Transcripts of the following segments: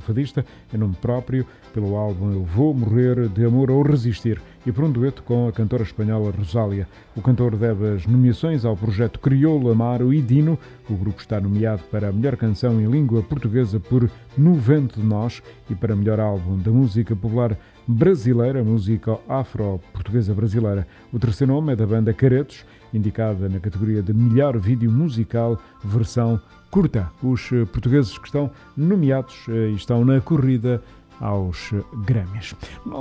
fadista, em nome próprio, pelo álbum Eu Vou Morrer de Amor ou Resistir, e por um dueto com a cantora espanhola Rosália. O cantor deve as nomeações ao projeto Crioulo, Amaro e Dino. O grupo está nomeado para a melhor canção em língua portuguesa por No Vento de Nós e para melhor álbum da música popular brasileira, música afro-portuguesa brasileira. O terceiro nome é da banda Caretos, indicada na categoria de melhor vídeo musical versão curta. Os portugueses que estão nomeados estão na corrida aos Grêmios.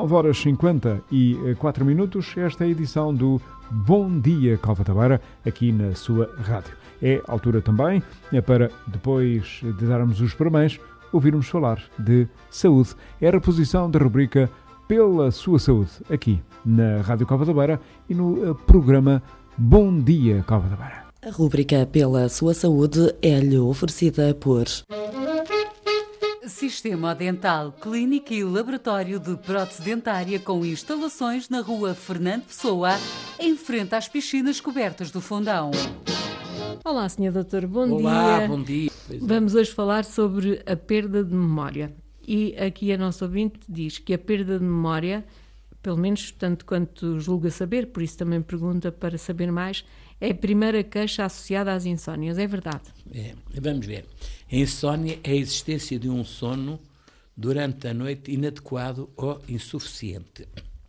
9h54, esta é a edição do Bom Dia Cova da Beira, aqui na sua rádio. É a altura também, para depois de darmos os parabéns, ouvirmos falar de saúde. É a reposição da rubrica Pela Sua Saúde, aqui na Rádio Cova da Beira e no programa Bom Dia Cova da Beira. A rubrica Pela Sua Saúde é-lhe oferecida por Sistema Dental, clínica e laboratório de prótese dentária com instalações na rua Fernando Pessoa, em frente às piscinas cobertas do Fundão. Olá, Sr. Doutor, bom dia. Olá, bom dia. Vamos hoje falar sobre a perda de memória. E aqui a nossa ouvinte diz que a perda de memória, pelo menos tanto quanto julga saber, por isso também pergunta para saber mais, é a primeira queixa associada às insónias. É verdade? Vamos ver. A insónia é a existência de um sono durante a noite inadequado ou insuficiente.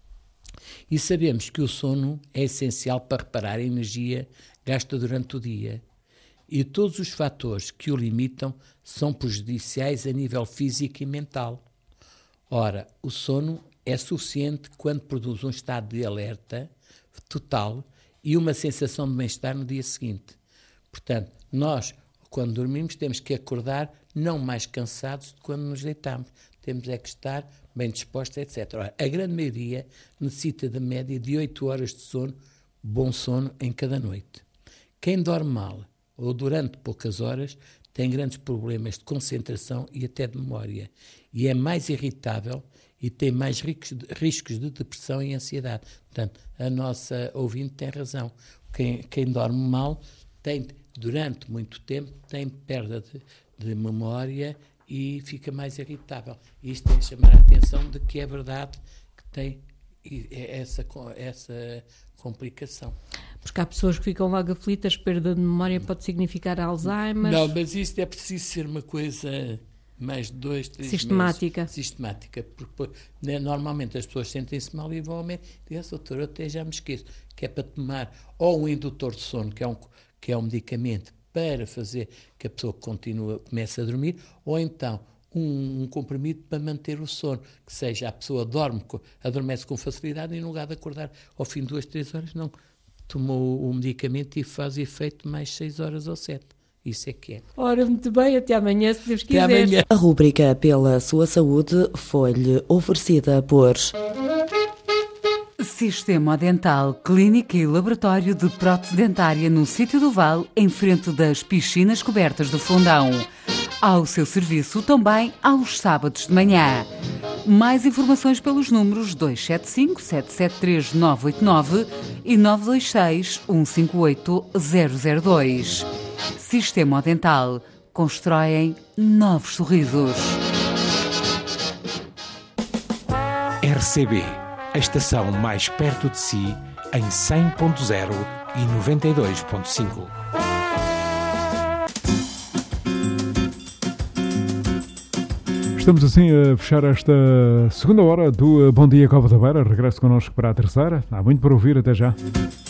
E sabemos que o sono é essencial para reparar a energia gasta durante o dia. E todos os fatores que o limitam são prejudiciais a nível físico e mental. Ora, o sono é suficiente quando produz um estado de alerta total e uma sensação de bem-estar no dia seguinte. Portanto, nós, quando dormimos, temos que acordar não mais cansados de quando nos deitamos. Temos é que estar bem dispostos, etc. Ora, a grande maioria necessita de média de 8 horas de sono, bom sono, em cada noite. Quem dorme mal ou durante poucas horas tem grandes problemas de concentração e até de memória. E é mais irritável e tem mais riscos de depressão e ansiedade. Portanto, a nossa ouvinte tem razão. Quem dorme mal tem, durante muito tempo, tem perda de memória e fica mais irritável. Isto é chamar a atenção de que é verdade que tem essa complicação. Porque há pessoas que ficam logo aflitas, perda de memória pode significar Alzheimer. Não, mas isto é preciso ser uma coisa mais de 2, 3 sistemática. meses. Sistemática. Porque normalmente as pessoas sentem-se mal e vão ao médico e dizem, doutor, eu até já me esqueço, que é para tomar ou um indutor de sono, que é um medicamento para fazer que a pessoa comece a dormir, ou então um comprimido para manter o sono, que seja a pessoa adormece com facilidade e no lugar de acordar ao fim de 2, 3 horas, não tomou o medicamento e faz efeito mais 6 horas ou 7. Isso é que é. Ora, muito bem, até amanhã, se Deus quiser. Até amanhã. A rubrica Pela Sua Saúde foi-lhe oferecida por Sistema Dental, clínica e laboratório de prótese dentária no Sítio do Val, em frente das piscinas cobertas do Fundão. Ao seu serviço também aos sábados de manhã. Mais informações pelos números 275 773 989 e 926 158 002. Sistema Dental. Constroem novos sorrisos. RCB, a estação mais perto de si, em 100.0 e 92.5. Estamos assim a fechar esta segunda hora do Bom Dia Cova da Beira. Regresso connosco para a terceira. Há muito para ouvir, até já.